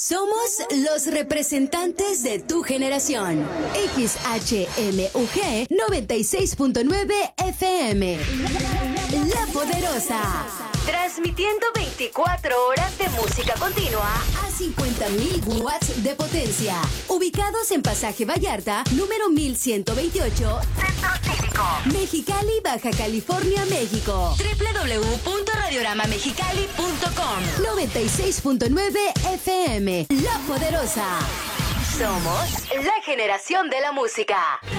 Somos los representantes de tu generación. XHMUG 96.9 FM. La Poderosa. Transmitiendo 24 horas de música continua a 50.000 watts de potencia. Ubicados en Pasaje Vallarta, número 1128, Centro Cívico, Mexicali, Baja California, México. www.radioramamexicali.com. 96.9 FM. La Poderosa. Somos la generación de la música.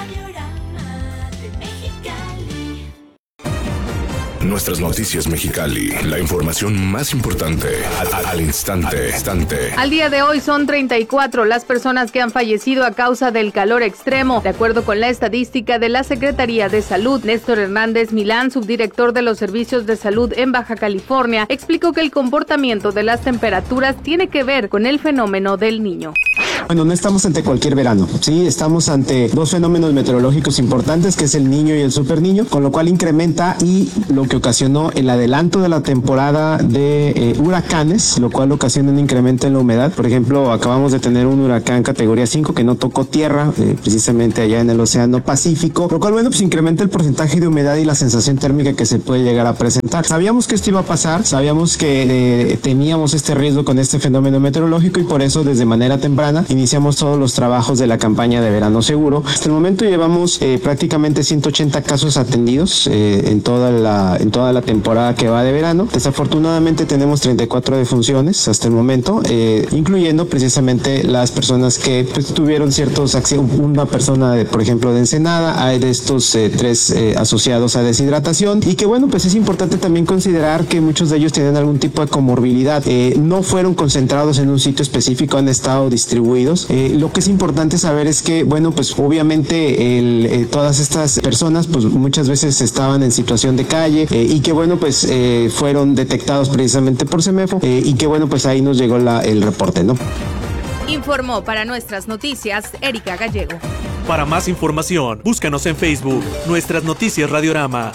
Nuestras noticias Mexicali, la información más importante al instante. Al día de hoy son 34 las personas que han fallecido a causa del calor extremo. De acuerdo con la estadística de la Secretaría de Salud, Néstor Hernández Milán, subdirector de los servicios de salud en Baja California, explicó que el comportamiento de las temperaturas tiene que ver con el fenómeno del Niño. Bueno, no estamos ante cualquier verano, sí, estamos ante dos fenómenos meteorológicos importantes, que es el Niño y el Superniño, con lo cual incrementa y lo que ocasionó el adelanto de la temporada de huracanes, lo cual ocasiona un incremento en la humedad. Por ejemplo, acabamos de tener un huracán categoría 5 que no tocó tierra, precisamente allá en el Océano Pacífico, lo cual, bueno, pues incrementa el porcentaje de humedad y la sensación térmica que se puede llegar a presentar. Sabíamos que esto iba a pasar, sabíamos que teníamos este riesgo con este fenómeno meteorológico y por eso desde manera temprana iniciamos todos los trabajos de la campaña de verano seguro. Hasta el momento llevamos prácticamente 180 casos atendidos en toda la temporada que va de verano. Desafortunadamente tenemos 34 defunciones hasta el momento, incluyendo precisamente las personas que pues, tuvieron ciertos accidentes. Una persona, por ejemplo, de Ensenada, hay de estos 3 asociados a deshidratación y que bueno, pues es importante también considerar que muchos de ellos tienen algún tipo de comorbilidad. No fueron concentrados en un sitio específico, han estado distribuidos. Lo que es importante saber es que, bueno, pues obviamente todas estas personas pues muchas veces estaban en situación de calle y que bueno, pues fueron detectados precisamente por CEMEFO y que bueno, pues ahí nos llegó el reporte, ¿no? Informó para Nuestras Noticias Erika Gallego. Para más información, búscanos en Facebook, Nuestras Noticias Radiorama.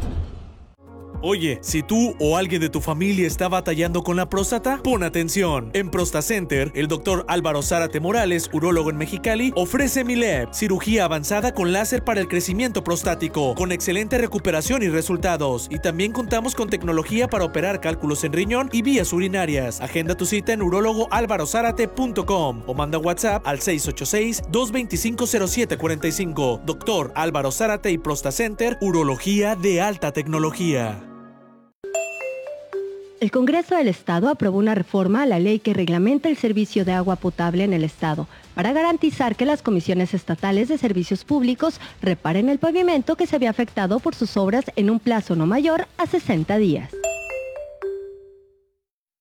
Oye, si tú o alguien de tu familia está batallando con la próstata, pon atención. En ProstaCenter, el doctor Álvaro Zárate Morales, urólogo en Mexicali, ofrece Mileb, cirugía avanzada con láser para el crecimiento prostático, con excelente recuperación y resultados. Y también contamos con tecnología para operar cálculos en riñón y vías urinarias. Agenda tu cita en urólogoalvarozárate.com o manda WhatsApp al 686-225-0745. Doctor Álvaro Zárate y ProstaCenter, urología de alta tecnología. El Congreso del Estado aprobó una reforma a la ley que reglamenta el servicio de agua potable en el Estado para garantizar que las comisiones estatales de servicios públicos reparen el pavimento que se había afectado por sus obras en un plazo no mayor a 60 días.